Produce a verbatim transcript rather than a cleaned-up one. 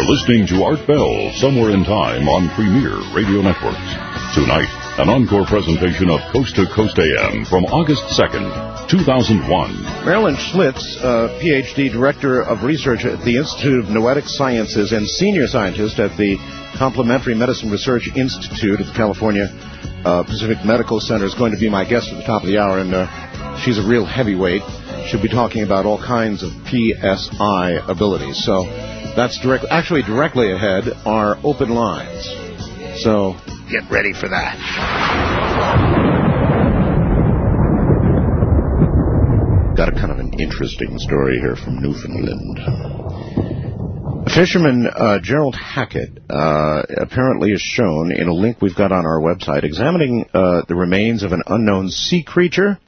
You're listening to Art Bell, Somewhere in Time on Premier Radio Networks. Tonight, an encore presentation of Coast to Coast A M from August second, two thousand one. Marilyn Schlitz, uh, P H D Director of Research at the Institute of Noetic Sciences and Senior Scientist at the Complementary Medicine Research Institute at the California uh, Pacific Medical Center, is going to be my guest at the top of the hour, and uh, she's a real heavyweight. She'll be talking about all kinds of P S I abilities. So that's direct, actually directly ahead are open lines. So get ready for that. Got a kind of an interesting story here from Newfoundland. Fisherman uh, Gerald Hackett uh, apparently is shown in a link we've got on our website examining uh, the remains of an unknown sea creature